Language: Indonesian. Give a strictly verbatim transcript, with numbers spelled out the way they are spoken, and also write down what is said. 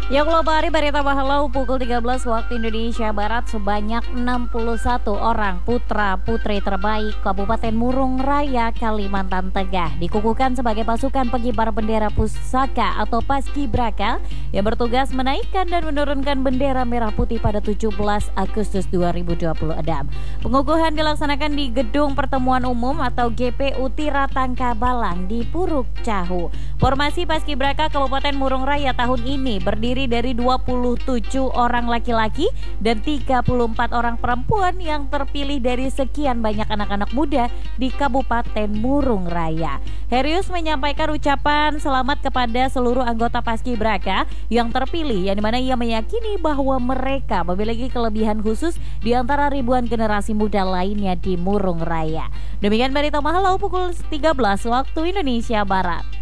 Ya Global Hari Berita Bahalau pukul tiga belas waktu Indonesia Barat, sebanyak enam puluh satu orang putra-putri terbaik Kabupaten Murung Raya, Kalimantan Tengah dikukuhkan sebagai pasukan pengibar bendera pusaka atau Paskibraka yang bertugas menaikkan dan menurunkan bendera merah putih pada tujuh belas Agustus dua ribu dua puluh enam. Pengukuhan dilaksanakan di Gedung Pertemuan Umum atau G P U Tiratangka Balang di Puruk Cahu. Formasi Paskibraka Kabupaten Murung Raya tahun ini berdiri dari dua puluh tujuh orang laki-laki dan tiga puluh empat orang perempuan yang terpilih dari sekian banyak anak-anak muda di Kabupaten Murung Raya. Herius menyampaikan ucapan selamat kepada seluruh anggota Paskibraka yang terpilih, yang dimana ia meyakini bahwa mereka memiliki kelebihan khusus di antara ribuan generasi muda lainnya di Murung Raya. Demikian berita Bahalau pukul tiga belas waktu Indonesia Barat.